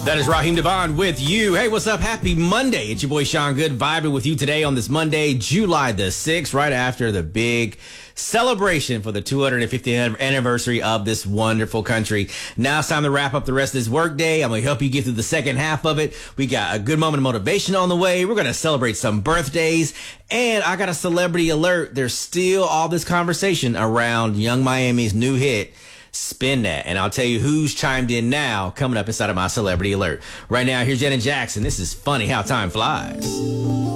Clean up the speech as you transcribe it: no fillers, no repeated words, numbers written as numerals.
That is Raheem Devon with you. Hey, what's up? Happy Monday. It's your boy Sean Good vibing with you today on this Monday, July the 6th, right after the big celebration for the 250th anniversary of this wonderful country. Now it's time to wrap up the rest of this work day. I'm going to help you get through the second half of it. We got a good moment of motivation on the way. We're going to celebrate some birthdays. And I got a celebrity alert. There's still all this conversation around Young Miami's new hit, Spin That. And I'll tell you who's chimed in now, coming up inside of my celebrity alert. Right now, here's Janet Jackson. This is Funny How Time Flies.